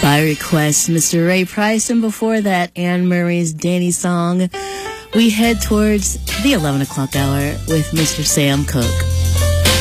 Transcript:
By request, Mr. Ray Price, and before that, Anne Murray's Danny Song. We head towards the 11 o'clock hour with Mr. Sam Cooke.